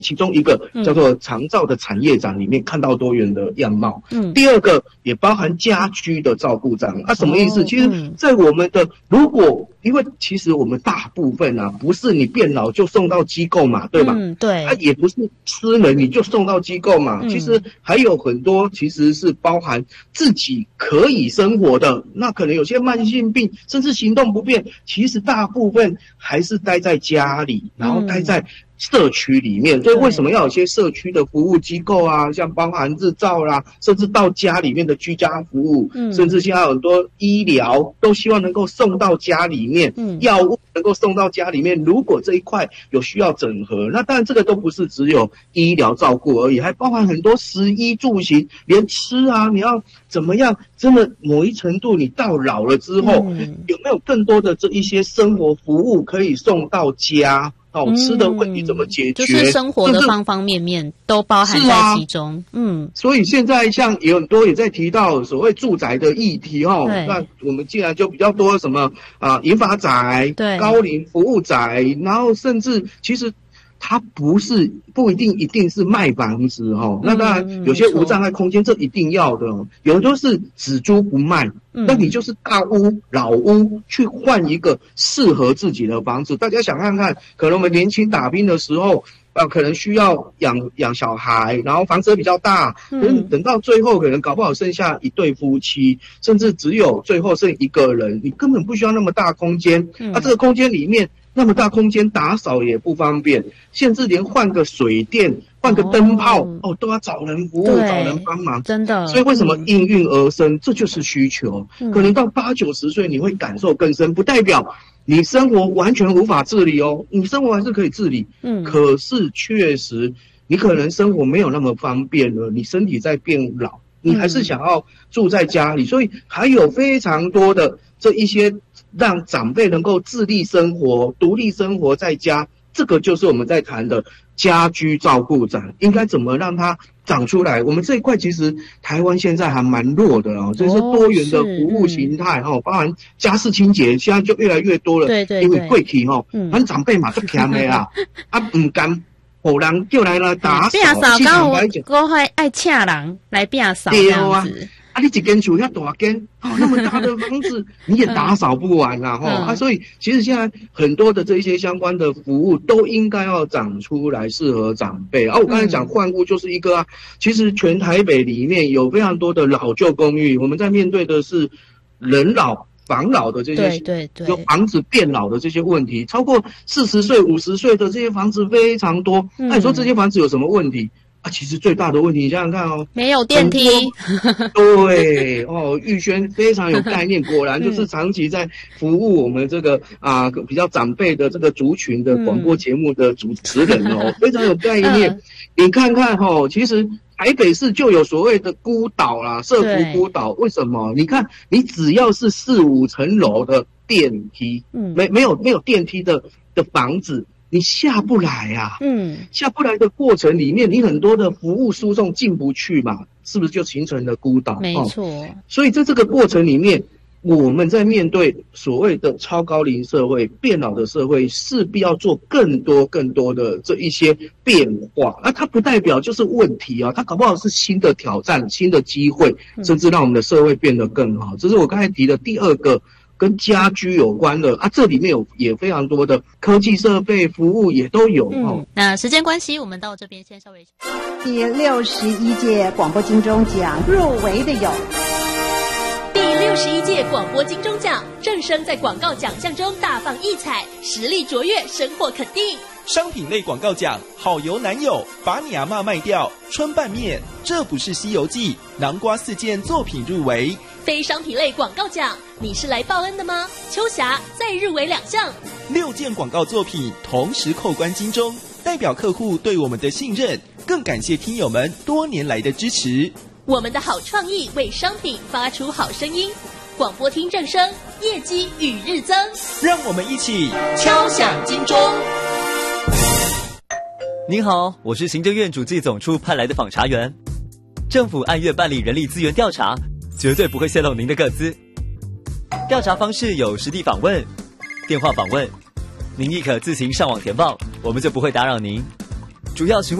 其中一个叫做长照的产业长里面看到多元的样貌。第二个也包含家居的照顾长。什么意思？其实在我们的因为其实我们大部分不是你变老就送到机构嘛，对吧？ 对。 也不是私人你就送到机构嘛，其实还有很多其实是包含自己可以生活的，那可能有些慢性病甚至行动不便，其实大部分还是待在家里，然后待在社区里面。所以为什么要有些社区的服务机构啊，像包含日照啦，甚至到家里面的居家服务，甚至现在有很多医疗都希望能够送到家里面，药物能够送到家里面。如果这一块有需要整合，那当然这个都不是只有医疗照顾而已，还包含很多食衣住行，连吃啊，你要怎么样，真的某一程度你到老了之后，有没有更多的这一些生活服务可以送到家？吃的问题怎么解决？ 就是生活的方方面面都包含在其中。 所以现在像有很多也在提到所谓住宅的议题那我们既然就比较多什么银发宅、高龄服务宅，然后甚至其实它不一定是卖房子那当然有些无障碍空间这一定要的有的都是只租不卖。那你就是大屋老屋去换一个适合自己的房子。大家想看看，可能我们年轻打拼的时候可能需要养小孩，然后房子比较大，等到最后可能搞不好剩下一对夫妻，甚至只有最后剩一个人，你根本不需要那么大空间。这个空间里面那么大空间打扫也不方便，甚至连换个水电换个灯泡都要找人服务，找人帮忙， 真的。 所以为什么应运而生？这就是需求。可能到80-90岁你会感受更深，不代表你生活完全无法自理你生活还是可以自理。可是确实你可能生活没有那么方便了，你身体在变老，你还是想要住在家里。所以还有非常多的这一些让长辈能够自立生活、独立生活在家，这个就是我们在谈的家居照顾长，应该怎么让它长出来。我们这一块其实台湾现在还蛮弱的就是多元的服务形态包含家事清洁，现在就越来越多了。 对， 因为过去咱长辈嘛都强的啦不敢有人叫来打扫， 我还爱请人来打扫这样子。 你一间厝遐大间那么大的房子你也打扫不完所以其实现在很多的这一些相关的服务都应该要长出来适合长辈我刚才讲换屋就是一个其实全台北里面有非常多的老旧公寓，我们在面对的是人老房老的这些， 对， 有房子变老的这些问题，超过40岁50岁的这些房子非常多。那你说这些房子有什么问题其实最大的问题，你想想看没有电梯。 对玉轩非常有概念，果然就是长期在服务我们这个比较长辈的这个族群的广播节目的主持人非常有概念。你看看其实台北市就有所谓的孤岛啦，社福孤岛。为什么？你看你只要是4-5层楼的电梯，没有电梯的房子，你下不来下不来的过程里面，你很多的服务输送进不去嘛，是不是就形成了孤岛？ 没错。 所以在这个过程里面，我们在面对所谓的超高龄社会、变老的社会，势必要做更多的这一些变化。它不代表就是问题它搞不好是新的挑战、新的机会，甚至让我们的社会变得更好。这是我刚才提的第二个跟家居有关的这里面也非常多的科技设备服务也都有那时间关系，我们到这边先稍微。 第61届广播金钟奖入围的有。 第61届广播金钟奖，正声在广告奖项中大放异彩，实力卓越，深获肯定。 商品类广告奖，好油男友，把你阿嬷卖掉，春拌面，这不是西游记，南瓜4件作品入围。 非商品类广告奖，你是来报恩的吗？秋霞再入围2项 ，6件广告作品同时扣关金钟，代表客户对我们的信任，更感谢听友们多年来的支持。 我们的好创意为商品发出好声音，广播听正声，业绩与日增。 让我们一起敲响金钟。 您好，我是行政院主计总处派来的访查员。政府按月办理人力资源调查，绝对不会泄露您的个资。调查方式有实地访问、电话访问，您亦可自行上网填报，我们就不会打扰您。 主要询